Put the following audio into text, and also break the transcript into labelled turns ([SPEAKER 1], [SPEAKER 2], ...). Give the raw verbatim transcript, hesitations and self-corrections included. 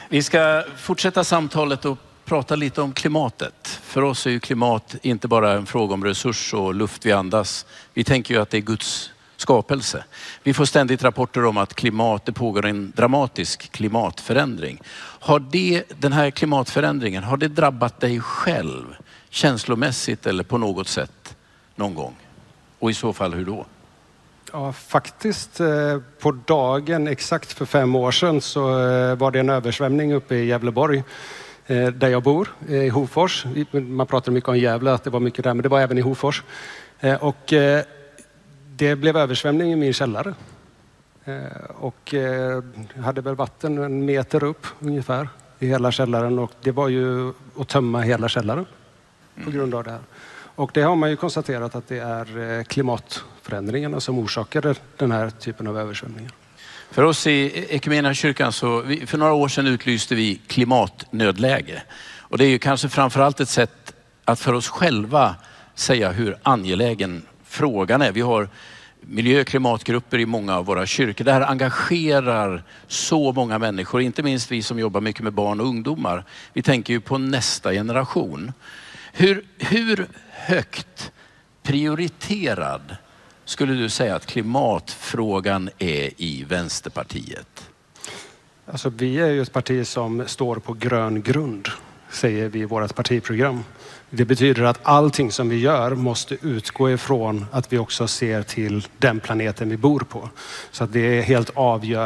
[SPEAKER 1] Vi ska fortsätta samtalet och prata lite om klimatet. För oss är ju klimat inte bara en fråga om resurs och luft vi andas. Vi tänker ju att det är Guds skapelse. Vi får ständigt rapporter om att klimat, det pågår en dramatisk klimatförändring. Har det, den här klimatförändringen, har det drabbat dig själv känslomässigt eller på något sätt någon gång? Och i så fall hur då?
[SPEAKER 2] Ja, faktiskt på dagen exakt för fem år sedan så var det en översvämning uppe i Gävleborg där jag bor, i Hofors. Man pratar mycket om Gävle, att det var mycket där, men det var även i Hofors. Och det blev översvämning i min källare. Och hade väl vatten en meter upp ungefär i hela källaren. Och det var ju att tömma hela källaren på grund av det här. Och det har man ju konstaterat att det är klimatförändringarna som orsakade den här typen av översvämningar.
[SPEAKER 1] För oss i Equmeniakyrkan så, vi, för några år sedan utlyste vi klimatnödläge. Och det är ju kanske framförallt ett sätt att för oss själva säga hur angelägen frågan är. Vi har miljö- och klimatgrupper i många av våra kyrkor. Det här engagerar så många människor, inte minst vi som jobbar mycket med barn och ungdomar. Vi tänker ju på nästa generation. Hur, hur högt prioriterad skulle du säga att klimatfrågan är i Vänsterpartiet?
[SPEAKER 2] Alltså, vi är ju ett parti som står på grön grund, säger vi i vårt partiprogram. Det betyder att allting som vi gör måste utgå ifrån att vi också ser till den planeten vi bor på. Så att det är helt avgörande.